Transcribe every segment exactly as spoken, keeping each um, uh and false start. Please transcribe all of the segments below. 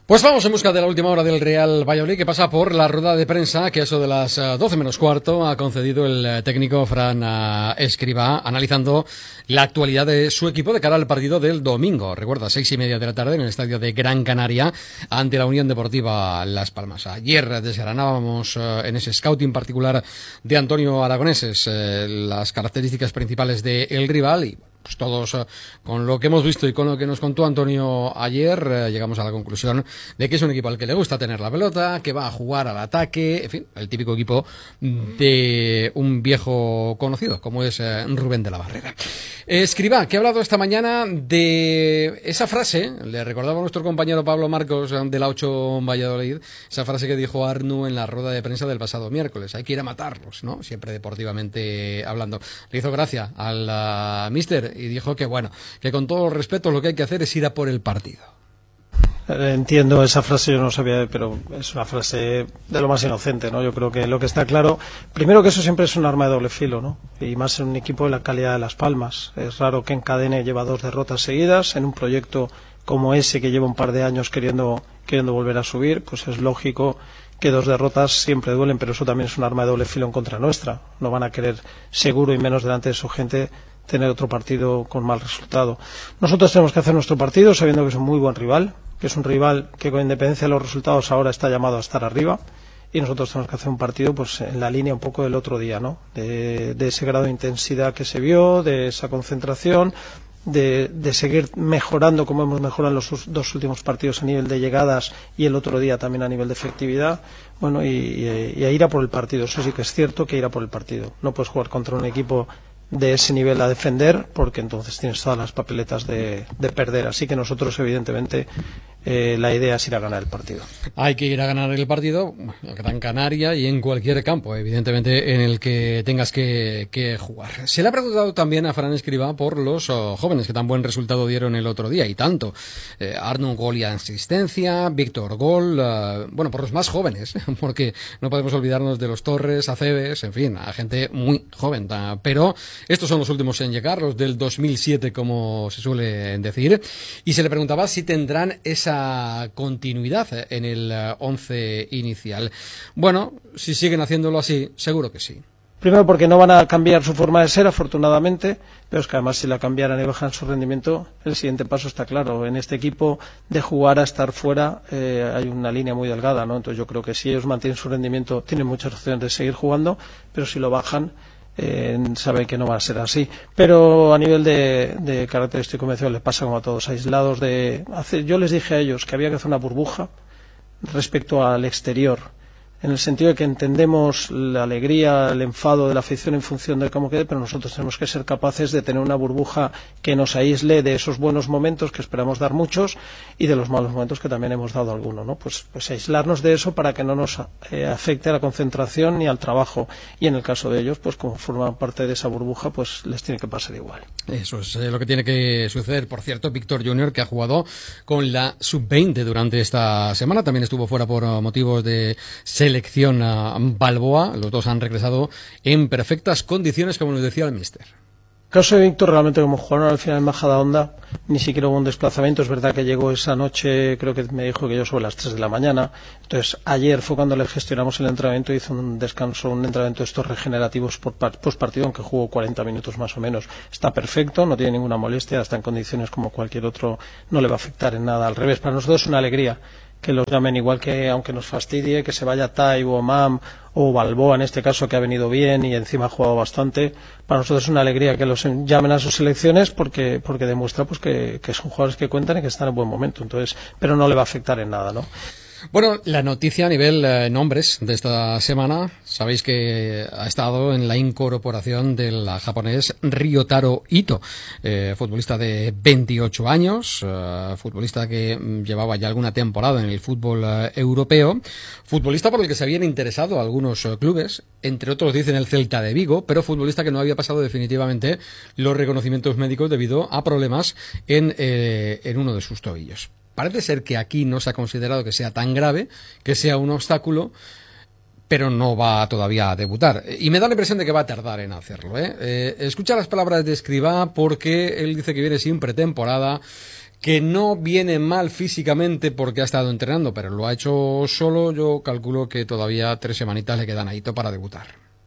Pues vamos en busca de la última hora del Real Valladolid, que pasa por la rueda de prensa que a eso de las doce menos cuarto ha concedido el técnico Fran Escribá, analizando la actualidad de su equipo de cara al partido del domingo. Recuerda, seis y media de la tarde en el estadio de Gran Canaria ante la Unión Deportiva Las Palmas. Ayer desgranábamos en ese scouting particular de Antonio Aragoneses las características principales del rival y pues todos, uh, con lo que hemos visto y con lo que nos contó Antonio ayer, uh, llegamos a la conclusión de que es un equipo al que le gusta tener la pelota, que va a jugar al ataque, en fin, el típico equipo de un viejo conocido, como es uh, Rubén de la Barrera. Escribá, que ha hablado esta mañana de esa frase, le recordaba a nuestro compañero Pablo Marcos de la ocho Valladolid, esa frase que dijo Arnu en la rueda de prensa del pasado miércoles, hay que ir a matarlos, ¿no? Siempre deportivamente hablando. Le hizo gracia al uh, míster y dijo que bueno, que con todo respeto lo que hay que hacer es ir a por el partido. Entiendo esa frase, yo no sabía, pero es una frase de lo más inocente, ¿no? Yo creo que lo que está claro, primero que eso siempre es un arma de doble filo, ¿no? Y más en un equipo de la calidad de Las Palmas. Es raro que encadene, lleva dos derrotas seguidas en un proyecto como ese que lleva un par de años queriendo queriendo volver a subir, pues es lógico que dos derrotas siempre duelen, pero eso también es un arma de doble filo en contra nuestra. No van a querer, seguro y menos delante de su gente, tener otro partido con mal resultado. Nosotros tenemos que hacer nuestro partido sabiendo que es un muy buen rival, que es un rival que con independencia de los resultados ahora está llamado a estar arriba, y nosotros tenemos que hacer un partido pues en la línea un poco del otro día, ¿no? De, de ese grado de intensidad que se vio, de esa concentración, de, de seguir mejorando como hemos mejorado en los dos últimos partidos a nivel de llegadas y el otro día también a nivel de efectividad, bueno, y, y, y a ir a por el partido. Eso sí que es cierto, que ir a por el partido. No puedes jugar contra un equipo de ese nivel a defender, porque entonces tienes todas las papeletas de, de perder. Así que nosotros, evidentemente, eh, la idea es ir a ganar el partido. Hay que ir a ganar el partido en Gran Canaria y en cualquier campo, evidentemente, en el que tengas que, que jugar. Se le ha preguntado también a Fran Escribá por los oh, jóvenes que tan buen resultado dieron el otro día, y tanto. Eh, Arnu gol y asistencia, Víctor gol, uh, bueno, por los más jóvenes, porque no podemos olvidarnos de los Torres, Aceves, en fin, a gente muy joven, pero estos son los últimos en llegar, los del dos mil siete, como se suele decir, y se le preguntaba si tendrán esa continuidad en el once inicial. Bueno, si siguen haciéndolo así, seguro que sí. Primero porque no van a cambiar su forma de ser, afortunadamente, pero es que además si la cambiaran y bajan su rendimiento, el siguiente paso está claro. En este equipo, de jugar a estar fuera, eh, hay una línea muy delgada, ¿no? Entonces yo creo que si ellos mantienen su rendimiento, tienen muchas opciones de seguir jugando, pero si lo bajan, Eh, saben que no va a ser así, pero a nivel de, de carácter estoy convencido les pasa como a todos, aislados de hacer, yo les dije a ellos que había que hacer una burbuja respecto al exterior, en el sentido de que entendemos la alegría, el enfado de la afición en función de cómo quede, pero nosotros tenemos que ser capaces de tener una burbuja que nos aísle de esos buenos momentos, que esperamos dar muchos, y de los malos momentos que también hemos dado alguno, ¿no? Pues, pues aislarnos de eso para que no nos eh, afecte a la concentración ni al trabajo, y en el caso de ellos, pues como forman parte de esa burbuja, pues les tiene que pasar igual. Eso es eh, lo que tiene que suceder. Por cierto, Víctor Junior, que ha jugado con la sub veinte durante esta semana, también estuvo fuera por uh, motivos de selección a Balboa. Los dos han regresado en perfectas condiciones, como nos decía el míster. El caso de Víctor, realmente como jugaron al final en Majadahonda, ni siquiera hubo un desplazamiento. Es verdad que llegó esa noche, creo que me dijo que yo sobre las tres de la mañana. Entonces ayer fue cuando le gestionamos el entrenamiento, hizo un descanso, un entrenamiento de estos regenerativos post partido, aunque jugó cuarenta minutos más o menos. Está perfecto, no tiene ninguna molestia, está en condiciones como cualquier otro, no le va a afectar en nada. Al revés, para nosotros es una alegría que los llamen, igual que, aunque nos fastidie, que se vaya Taibo, Mam o Balboa en este caso, que ha venido bien y encima ha jugado bastante. Para nosotros es una alegría que los llamen a sus selecciones porque porque demuestra pues que, que son jugadores que cuentan y que están en buen momento. Entonces, pero no le va a afectar en nada, ¿no? Bueno, la noticia a nivel eh, nombres de esta semana, sabéis que ha estado en la incorporación del japonés Ryotaro Ito, eh, futbolista de veintiocho años, eh, futbolista que llevaba ya alguna temporada en el fútbol eh, europeo, futbolista por el que se habían interesado algunos eh, clubes, entre otros dicen el Celta de Vigo, pero futbolista que no había pasado definitivamente los reconocimientos médicos debido a problemas en, eh, en uno de sus tobillos. Parece ser que aquí no se ha considerado que sea tan grave, que sea un obstáculo, pero no va todavía a debutar. Y me da la impresión de que va a tardar en hacerlo, ¿eh? Eh, escucha las palabras de Escribá, porque él dice que viene sin pretemporada, que no viene mal físicamente porque ha estado entrenando, pero lo ha hecho solo. Yo calculo que todavía tres semanitas le quedan a Ito para debutar.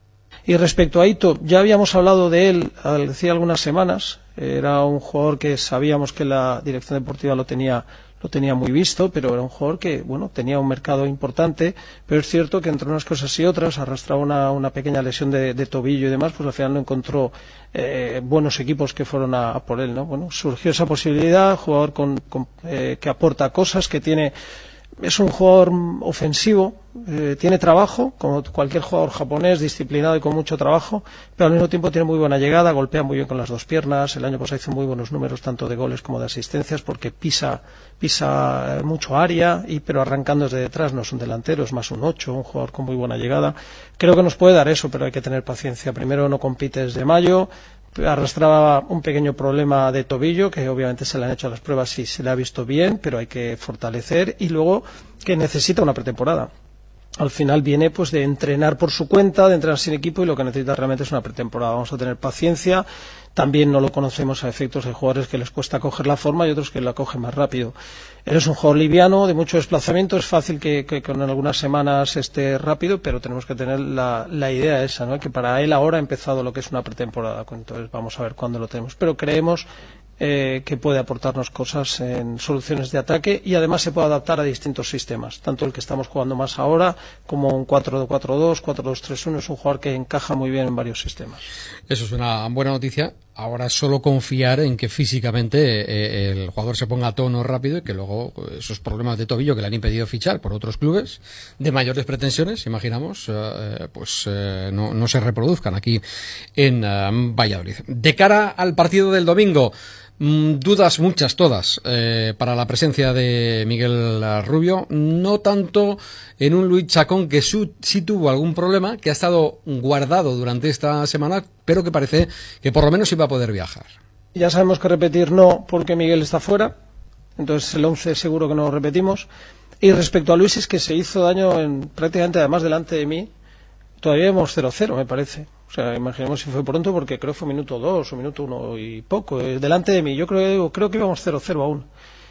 Y respecto a Ito, ya habíamos hablado de él hace algunas semanas. Era un jugador que sabíamos que la dirección deportiva lo tenía lo tenía muy visto, pero era un jugador que, bueno, tenía un mercado importante, pero es cierto que entre unas cosas y otras arrastraba una, una pequeña lesión de, de tobillo y demás, pues al final no encontró eh, buenos equipos que fueron a, a por él, ¿no? Bueno, surgió esa posibilidad, jugador con, con, eh, que aporta cosas, que tiene... Es un jugador ofensivo, eh, tiene trabajo, como cualquier jugador japonés, disciplinado y con mucho trabajo, pero al mismo tiempo tiene muy buena llegada, golpea muy bien con las dos piernas. El año pasado hizo muy buenos números tanto de goles como de asistencias porque pisa pisa mucho área, y pero arrancando desde detrás. No es un delantero, es más un ocho, un jugador con muy buena llegada. Creo que nos puede dar eso, pero hay que tener paciencia. Primero no compite desde mayo. Arrastraba un pequeño problema de tobillo que obviamente se le han hecho las pruebas y se le ha visto bien, pero hay que fortalecer, y luego que necesita una pretemporada. Al final viene pues de entrenar por su cuenta, de entrenar sin equipo, y lo que necesita realmente es una pretemporada. Vamos a tener paciencia. También no lo conocemos a efectos de jugadores que les cuesta coger la forma y otros que la cogen más rápido. Eres un jugador liviano, de mucho desplazamiento, es fácil que, que con algunas semanas esté rápido, pero tenemos que tener la, la idea esa, ¿no? Que para él ahora ha empezado lo que es una pretemporada, entonces vamos a ver cuándo lo tenemos. Pero creemos eh, que puede aportarnos cosas en soluciones de ataque, y además se puede adaptar a distintos sistemas, tanto el que estamos jugando más ahora como un cuatro cuatro dos, cuatro dos tres uno. Es un jugador que encaja muy bien en varios sistemas. Eso es una buena noticia. Ahora solo confiar en que físicamente eh, el jugador se ponga a tono rápido, y que luego esos problemas de tobillo que le han impedido fichar por otros clubes de mayores pretensiones, imaginamos, eh, pues eh, no, no se reproduzcan aquí en eh, Valladolid. De cara al partido del domingo, mmm, dudas muchas todas eh, para la presencia de Miguel Rubio, no tanto en un Luis Chacón que su, sí tuvo algún problema, que ha estado guardado durante esta semana, pero que parece que por lo menos iba a poder viajar. Ya sabemos que repetir no, porque Miguel está fuera, entonces el once seguro que no lo repetimos. Y respecto a Luis, es que se hizo daño en, prácticamente, además delante de mí. Todavía vemos cero cero, me parece. O sea, imaginemos si fue pronto, porque creo que fue minuto dos o minuto uno y poco. Delante de mí, yo creo, creo que íbamos cero cero aún.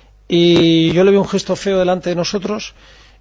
Y yo le vi un gesto feo delante de nosotros,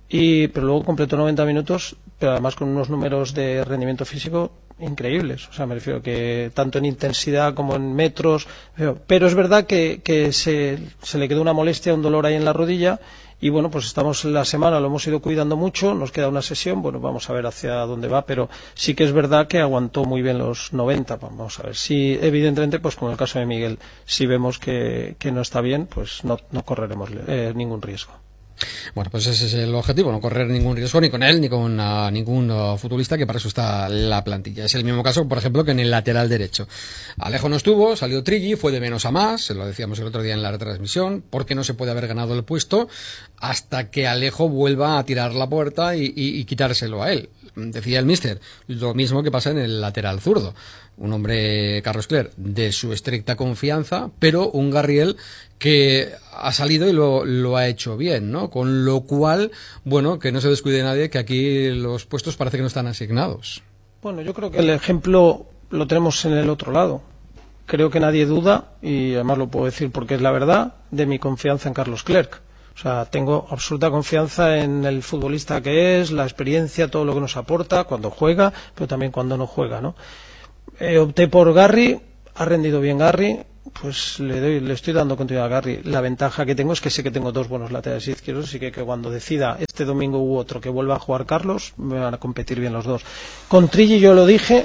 y pero luego completó noventa minutos, pero además con unos números de rendimiento físico increíbles. O sea, me refiero que tanto en intensidad como en metros. Pero es verdad que, que se, se le quedó una molestia, un dolor ahí en la rodilla. Y bueno, pues estamos en la semana, lo hemos ido cuidando mucho, nos queda una sesión, bueno, vamos a ver hacia dónde va, pero sí que es verdad que aguantó muy bien los noventa, vamos a ver. Sí, evidentemente, pues como en el caso de Miguel, si vemos que, que no está bien, pues no, no correremos eh, ningún riesgo. Bueno, pues ese es el objetivo, no correr ningún riesgo ni con él ni con uh, ningún uh, futbolista, que para eso está la plantilla. Es el mismo caso, por ejemplo, que en el lateral derecho. Alejo no estuvo, salió Trilli, fue de menos a más, lo decíamos el otro día en la retransmisión, porque no se puede haber ganado el puesto hasta que Alejo vuelva a tirar la puerta y, y, y quitárselo a él. Decía el míster, lo mismo que pasa en el lateral zurdo. Un hombre, Carlos Cler, de su estricta confianza, pero un Garriel que ha salido y lo, lo ha hecho bien, ¿no? Con lo cual, bueno, que no se descuide nadie, que aquí los puestos parece que no están asignados. Bueno, yo creo que el ejemplo lo tenemos en el otro lado. Creo que nadie duda, y además lo puedo decir porque es la verdad, de mi confianza en Carlos Clerc. O sea, tengo absoluta confianza en el futbolista que es, la experiencia, todo lo que nos aporta cuando juega, pero también cuando no juega, ¿no? Eh, opté por Garri, ha rendido bien Garri, pues le doy, le estoy dando continuidad a Garri. La ventaja que tengo es que sé que tengo dos buenos laterales izquierdos, así que, que cuando decida este domingo u otro que vuelva a jugar Carlos, me van a competir bien los dos. Con Trilli yo lo dije,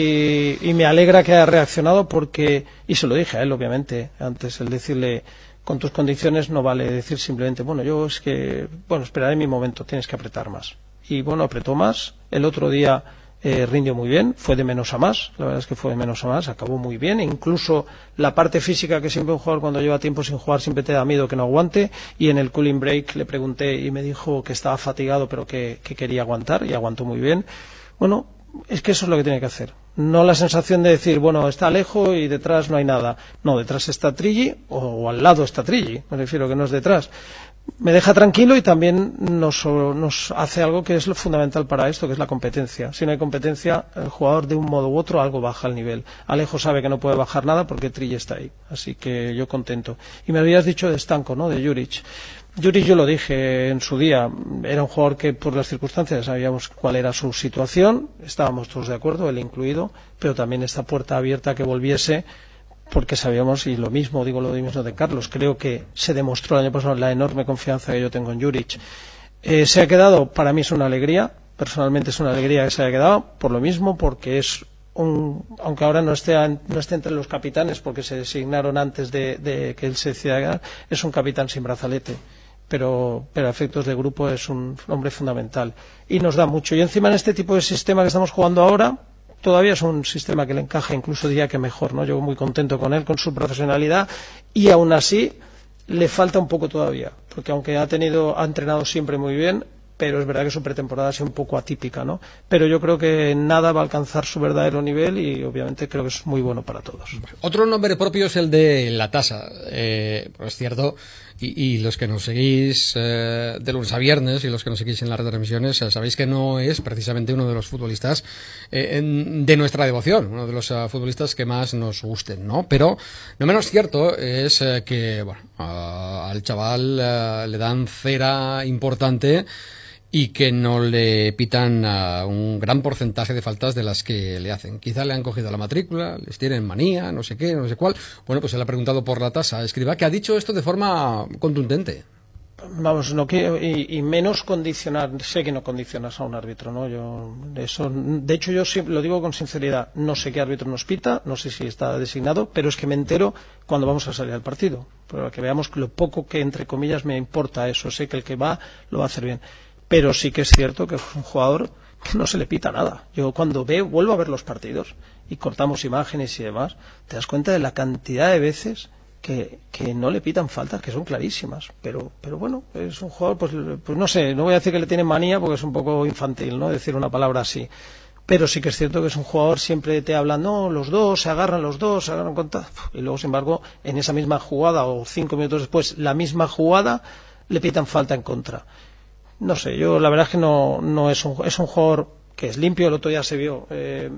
y, y me alegra que haya reaccionado, porque, y se lo dije a él obviamente, antes, el decirle, con tus condiciones no vale decir simplemente, bueno, yo es que, bueno, esperaré mi momento, tienes que apretar más. Y bueno, apretó más. El otro día eh, rindió muy bien, fue de menos a más, la verdad es que fue de menos a más, acabó muy bien. E incluso la parte física, que siempre un jugador cuando lleva tiempo sin jugar siempre te da miedo que no aguante, y en el cooling break le pregunté y me dijo que estaba fatigado pero que, que quería aguantar, y aguantó muy bien. Bueno, es que eso es lo que tiene que hacer. No la sensación de decir, bueno, está lejos y detrás no hay nada. No, detrás está Trilli o, o al lado está Trilli, me refiero que no es detrás. Me deja tranquilo y también nos, nos hace algo que es lo fundamental para esto, que es la competencia. Si no hay competencia, el jugador de un modo u otro algo baja el nivel. Alejo sabe que no puede bajar nada porque Trilli está ahí, así que yo contento. Y me habías dicho de Stanco, ¿no?, de Juric. Juric, yo lo dije en su día, era un jugador que por las circunstancias sabíamos cuál era su situación, estábamos todos de acuerdo, él incluido, pero también esta puerta abierta que volviese, porque sabíamos, y lo mismo, digo lo mismo de Carlos, creo que se demostró el año pasado la enorme confianza que yo tengo en Juric. Eh, se ha quedado, para mí es una alegría, personalmente es una alegría que se haya quedado, por lo mismo, porque es un, aunque ahora no esté, no esté entre los capitanes, porque se designaron antes de, de que él se decidiera quedar, es un capitán sin brazalete. Pero, pero a efectos de grupo es un hombre fundamental y nos da mucho. Y encima en este tipo de sistema que estamos jugando ahora, todavía es un sistema que le encaja, incluso diría que mejor, ¿no? Yo muy contento con él, con su profesionalidad, y aún así le falta un poco todavía, porque aunque ha tenido, ha entrenado siempre muy bien, pero es verdad que su pretemporada ha sido un poco atípica, ¿no? Pero yo creo que nada va a alcanzar su verdadero nivel y obviamente creo que es muy bueno para todos. Otro nombre propio es el de La Tasa. Eh, pues es cierto, y, y los que nos seguís eh, de lunes a viernes y los que nos seguís en las retransmisiones, eh, sabéis que no es precisamente uno de los futbolistas eh, en, de nuestra devoción, uno de los uh, futbolistas que más nos gusten, ¿no? Pero no menos cierto es eh, que, bueno, uh, al chaval uh, le dan cera importante y que no le pitan uh, un gran porcentaje de faltas de las que le hacen. Quizá le han cogido la matrícula, les tienen manía, no sé qué, no sé cuál. Bueno, pues se le ha preguntado por La Tasa. Escribá, que ha dicho esto de forma contundente. Vamos, no quiero, y, y menos condicionar, sé que no condicionas a un árbitro, ¿no? Yo, eso, de hecho, yo siempre lo digo con sinceridad, no sé qué árbitro nos pita, no sé si está designado, pero es que me entero cuando vamos a salir al partido. Para que veamos lo poco que, entre comillas, me importa eso. Sé que el que va lo va a hacer bien. Pero sí que es cierto que es un jugador que no se le pita nada. Yo cuando veo, vuelvo a ver los partidos y cortamos imágenes y demás, te das cuenta de la cantidad de veces que, que no le pitan faltas, que son clarísimas. Pero, pero bueno, es un jugador, pues, pues no sé, no voy a decir que le tienen manía porque es un poco infantil, ¿no?, decir una palabra así. Pero sí que es cierto que es un jugador, siempre te hablan, no, los dos, se agarran los dos, se agarran contra... Y luego, sin embargo, en esa misma jugada o cinco minutos después, la misma jugada, le pitan falta en contra. No sé, yo la verdad es que no, no es un es un jugador que es limpio. El otro día se vio, eh,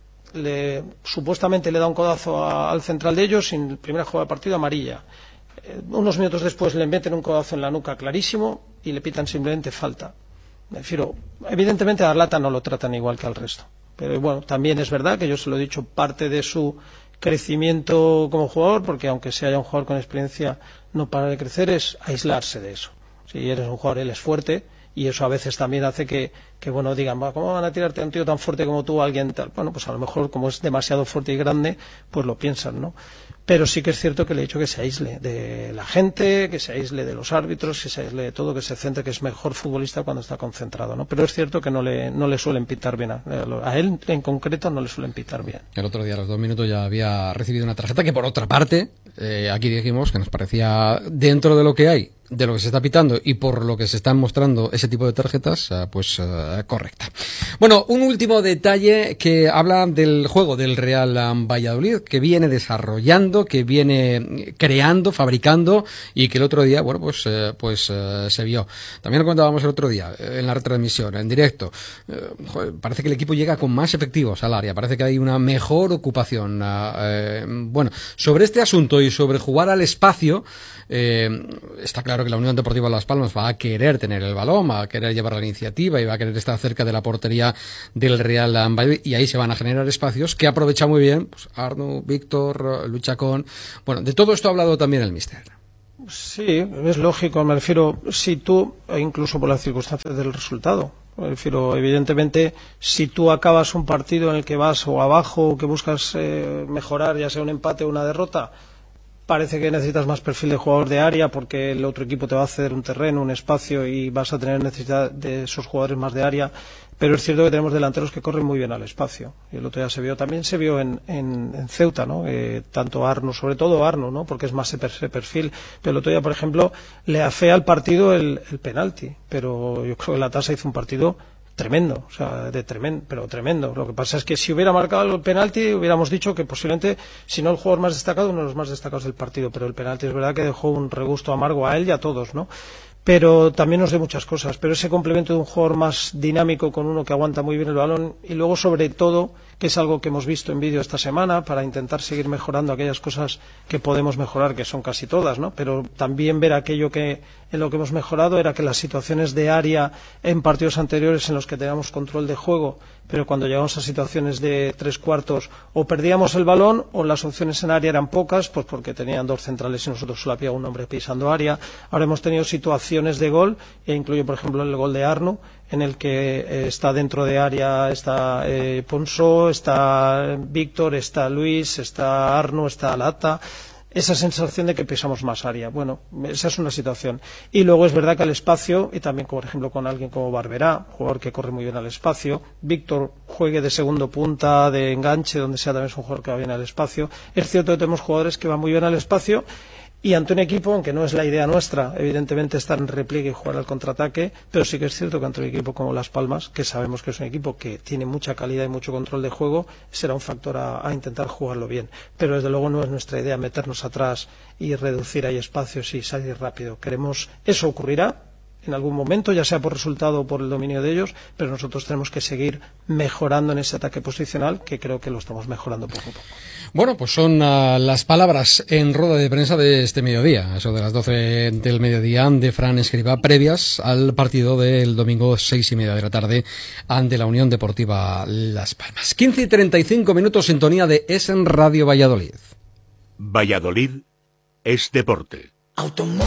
le, supuestamente le da un codazo a, al central de ellos, en la primera jugada del partido, amarilla. Eh, unos minutos después le meten un codazo en la nuca clarísimo y le pitan simplemente falta. Me refiero, evidentemente a Arlata no lo tratan igual que al resto, pero bueno, también es verdad que yo se lo he dicho, parte de su crecimiento como jugador, porque aunque sea un jugador con experiencia, no para de crecer, es aislarse de eso. Si eres un jugador, él es fuerte, y eso a veces también hace que, que bueno, digan, ¿cómo van a tirarte a un tío tan fuerte como tú, a alguien tal? Bueno, pues a lo mejor, como es demasiado fuerte y grande, pues lo piensan, ¿no? Pero sí que es cierto que le he dicho que se aísle de la gente, que se aísle de los árbitros, que se aísle de todo, que se centre, que es mejor futbolista cuando está concentrado, ¿no? Pero es cierto que no le, no le suelen pitar bien. A, a él en concreto no le suelen pitar bien. El otro día a los dos minutos ya había recibido una tarjeta que, por otra parte, eh, aquí dijimos que nos parecía, dentro de lo que hay, de lo que se está pitando y por lo que se están mostrando ese tipo de tarjetas, pues uh, correcta. Bueno, un último detalle que habla del juego del Real Valladolid, que viene desarrollando, que viene creando, fabricando, y que el otro día, bueno, pues eh, pues eh, se vio. También lo contábamos el otro día en la retransmisión, en directo. Eh, joder, parece que el equipo llega con más efectivos al área, parece que hay una mejor ocupación. Eh, bueno, sobre este asunto y sobre jugar al espacio, eh, está claro que la Unión Deportiva Las Palmas va a querer tener el balón, va a querer llevar la iniciativa y va a querer estar cerca de la portería del Real Valladolid, y ahí se van a generar espacios que aprovecha muy bien pues Arnu, Víctor, Luchacón. Bueno, de todo esto ha hablado también el míster. Sí, es lógico, me refiero, si tú, e incluso por las circunstancias del resultado, me refiero, evidentemente, si tú acabas un partido en el que vas o abajo o que buscas eh, mejorar, ya sea un empate o una derrota, parece que necesitas más perfil de jugador de área porque el otro equipo te va a ceder un terreno, un espacio y vas a tener necesidad de esos jugadores más de área. Pero es cierto que tenemos delanteros que corren muy bien al espacio. Y el otro día se vio, también se vio en, en, en Ceuta, ¿no? Eh, tanto Arno, sobre todo Arno, ¿no? Porque es más ese perfil. Pero el otro día, por ejemplo, le afea al partido el, el penalti. Pero yo creo que La Tasa hizo un partido tremendo, o sea, de tremendo, pero tremendo. Lo que pasa es que si hubiera marcado el penalti, hubiéramos dicho que posiblemente, si no el jugador más destacado, uno de los más destacados del partido, pero el penalti es verdad que dejó un regusto amargo a él y a todos, ¿no? Pero también nos dio muchas cosas, pero ese complemento de un jugador más dinámico con uno que aguanta muy bien el balón y luego sobre todo, que es algo que hemos visto en vídeo esta semana para intentar seguir mejorando aquellas cosas que podemos mejorar, que son casi todas, ¿no? Pero también ver aquello que en lo que hemos mejorado era que las situaciones de área en partidos anteriores en los que teníamos control de juego, pero cuando llegamos a situaciones de tres cuartos o perdíamos el balón o las opciones en área eran pocas, pues porque tenían dos centrales y nosotros solo había un hombre pisando área. Ahora hemos tenido situaciones de gol, e incluyo por ejemplo el gol de Arno, en el que eh, está dentro de área, está eh, Ponso, está Víctor, está Luis, está Arno, está Lata. Esa sensación de que pisamos más área. Bueno, esa es una situación. Y luego es verdad que al espacio, y también por ejemplo con alguien como Barberá, jugador que corre muy bien al espacio, Víctor juegue de segundo punta, de enganche, donde sea, también es un jugador que va bien al espacio. Es cierto que tenemos jugadores que van muy bien al espacio, y ante un equipo, aunque no es la idea nuestra, evidentemente estar en repliegue y jugar al contraataque, pero sí que es cierto que ante un equipo como Las Palmas, que sabemos que es un equipo que tiene mucha calidad y mucho control de juego, será un factor a, a intentar jugarlo bien. Pero desde luego no es nuestra idea meternos atrás y reducir ahí espacios y salir rápido. Queremos, eso ocurrirá en algún momento, ya sea por resultado o por el dominio de ellos, pero nosotros tenemos que seguir mejorando en ese ataque posicional, que creo que lo estamos mejorando poco a poco. Bueno, pues son uh, las palabras en rueda de prensa de este mediodía, eso de las doce del mediodía, de Fran Escribá, previas al partido del domingo seis y media de la tarde ante la Unión Deportiva Las Palmas. quince y treinta y cinco minutos, sintonía de Es en Radio Valladolid. Valladolid es deporte. Automóvil.